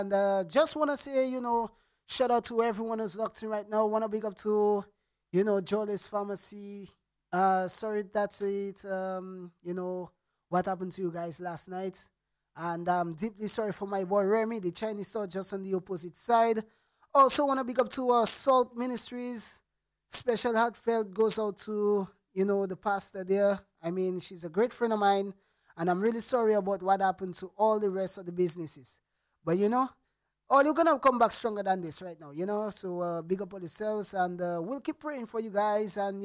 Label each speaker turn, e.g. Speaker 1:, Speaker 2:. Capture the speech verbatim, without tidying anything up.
Speaker 1: And uh, just want to say, you know, shout out to everyone who's locked in right now. Want to big up to, you know, Jolly's Pharmacy. Uh, sorry, that's it. Um, you know, what happened to you guys last night. And I'm deeply sorry for my boy Remy, the Chinese store just on the opposite side. Also, want to big up to uh, Salt Ministries. Special heartfelt goes out to, you know, the pastor there. I mean, she's a great friend of mine. And I'm really sorry about what happened to all the rest of the businesses. But, you know, all you're gonna come back stronger than this right now, you know. So uh, big up on yourselves, and uh, we'll keep praying for you guys, and